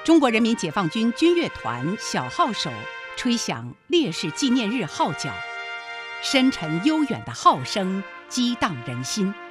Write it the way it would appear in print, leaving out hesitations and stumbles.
中国人民解放军军乐团小号手吹响烈士纪念日号角，深沉悠远的号声激荡人心，